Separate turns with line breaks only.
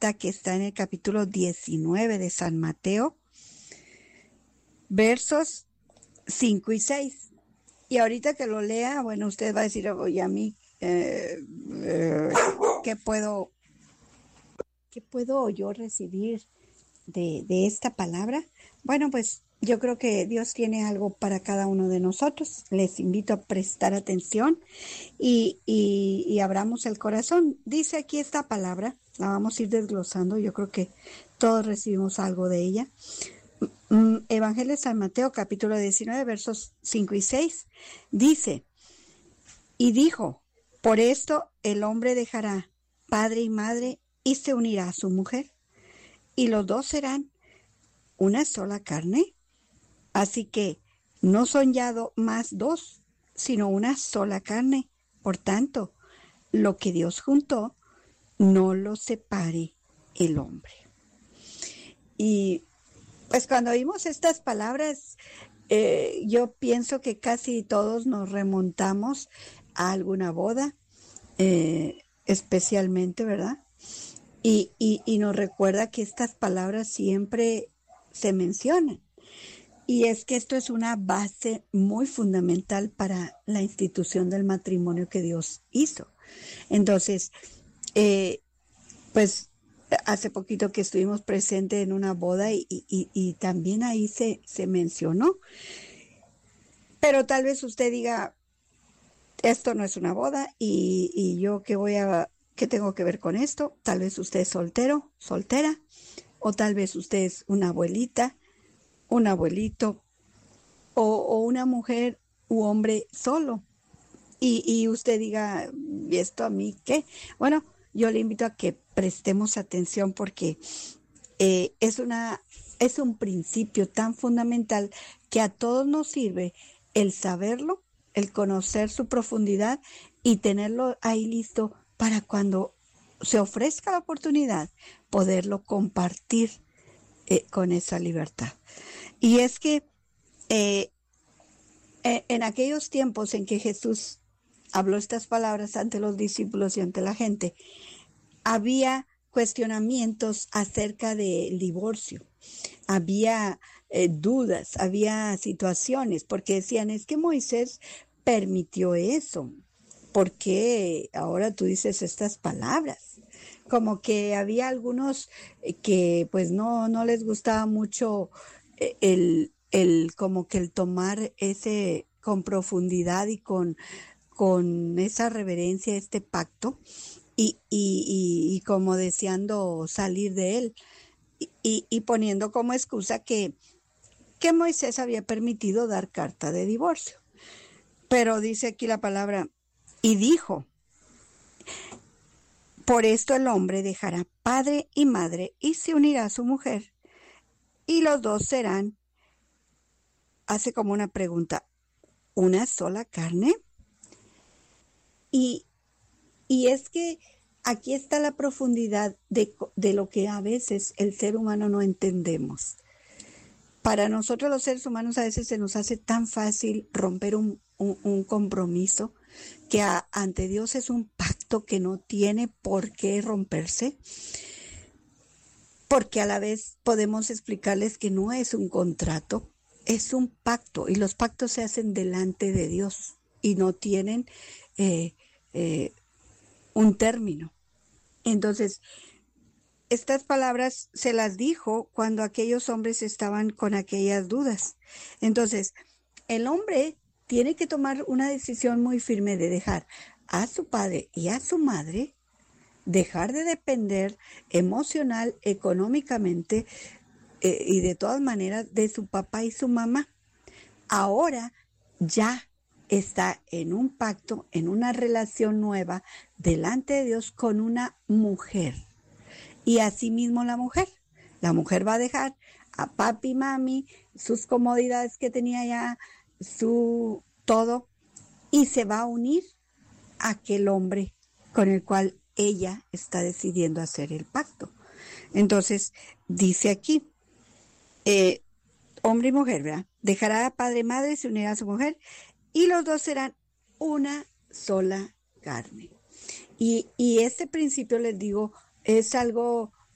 cita que está en el capítulo 19 de San Mateo, versos 5 y 6. Y ahorita que lo lea, bueno, usted va a decir, oye, a mí, ¿qué puedo yo recibir de esta palabra? Bueno, pues yo creo que Dios tiene algo para cada uno de nosotros. Les invito a prestar atención y abramos el corazón. Dice aquí esta palabra, la vamos a ir desglosando, yo creo que todos recibimos algo de ella. Evangelio de San Mateo, capítulo 19, versos 5 y 6, dice, y dijo, por esto el hombre dejará padre y madre y se unirá a su mujer, y los dos serán una sola carne. Así que no son ya más dos, sino una sola carne. Por tanto, lo que Dios juntó, no lo separe el hombre. Y pues cuando oímos estas palabras, yo pienso que casi todos nos remontamos a alguna boda, especialmente, ¿verdad? Y nos recuerda que estas palabras siempre se mencionan. Y es que esto es una base muy fundamental para la institución del matrimonio que Dios hizo. Entonces, pues hace poquito que estuvimos presentes en una boda y también ahí se mencionó. Pero tal vez usted diga, esto no es una boda y yo ¿qué tengo que ver con esto? Tal vez usted es soltero, soltera, o tal vez usted es una abuelita, un abuelito, o una mujer u hombre solo. Y usted diga, ¿y esto a mí qué? Bueno, yo le invito a que prestemos atención porque es un principio tan fundamental que a todos nos sirve el saberlo, el conocer su profundidad y tenerlo ahí listo para cuando se ofrezca la oportunidad, poderlo compartir con esa libertad. Y es que en aquellos tiempos en que Jesús habló estas palabras ante los discípulos y ante la gente, había cuestionamientos acerca del divorcio, había dudas, había situaciones, porque decían, es que Moisés permitió eso, ¿por qué ahora tú dices estas palabras? Como que había algunos que pues no les gustaba mucho como que el tomar ese con profundidad y con esa reverencia, este pacto, y como deseando salir de él, y poniendo como excusa que Moisés había permitido dar carta de divorcio. Pero dice aquí la palabra, y dijo, por esto el hombre dejará padre y madre y se unirá a su mujer, y los dos serán, hace como una pregunta, ¿una sola carne? Y es que aquí está la profundidad de lo que a veces el ser humano no entendemos. Para nosotros los seres humanos a veces se nos hace tan fácil romper un compromiso que ante Dios es un pacto que no tiene por qué romperse, porque a la vez podemos explicarles que no es un contrato, es un pacto y los pactos se hacen delante de Dios y no tienen un término. Entonces, estas palabras se las dijo cuando aquellos hombres estaban con aquellas dudas. Entonces, el hombre tiene que tomar una decisión muy firme de dejar a su padre y a su madre, dejar de depender emocional, económicamente y de todas maneras de su papá y su mamá. Ahora ya está en un pacto, en una relación nueva delante de Dios con una mujer. Y asimismo la mujer va a dejar a papi y mami, sus comodidades que tenía ya, su todo, y se va a unir a aquel hombre con el cual ella está decidiendo hacer el pacto. Entonces, dice aquí, hombre y mujer, ¿verdad? Dejará a padre y madre, se unirá a su mujer, y los dos serán una sola carne. Y este principio, les digo, es algo